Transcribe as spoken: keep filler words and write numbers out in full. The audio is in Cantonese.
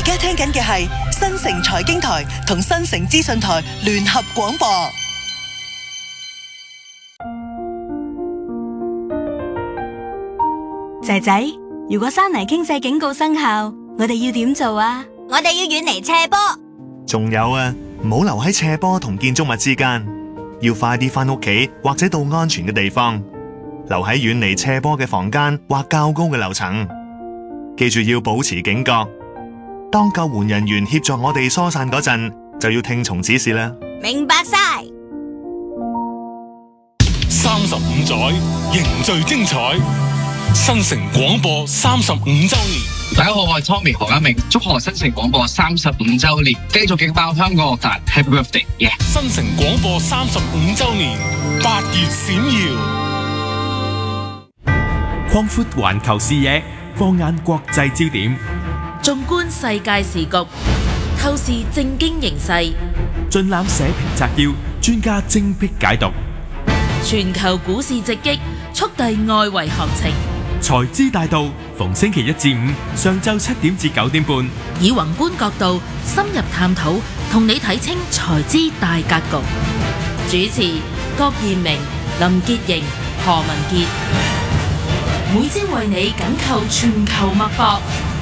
家聽緊嘅係新城財經台同新城資訊台聯合廣播。 仔仔，如果山泥傾瀉警告生效，我哋要點做啊？ 我哋要遠離斜坡。 仲有啊，唔好留喺斜坡同建築物之間，要快啲返屋企或者到安全嘅地方，留喺遠離斜坡嘅房間或較高嘅樓層。記住要保持警覺，當救援人員協助我哋疏散嗰陣，就要聽從指示啦。 明白晒。 三十五載凝聚精彩，新城廣播三十五周年。 大家好，我係 Tommy 何家明，祝賀新城廣播三十五周年，繼續勁爆香港樂壇 Happy Birthday！ Yeah！ 新城廣播三十五周年，八月閃耀， 擴闊環球視野，放眼國際焦點， 縱觀世界時局，透視政經形勢， 盡覽社評摘要，專家精闢解讀， 全球股市直擊，速遞外圍行情。 財資大道，逢星期一至五上晝七點至九點半， 以宏觀角度深入探討，同你睇清財資大格局。主持郭彥明、林潔瑩、何文傑，每朝為你緊扣全球脈搏。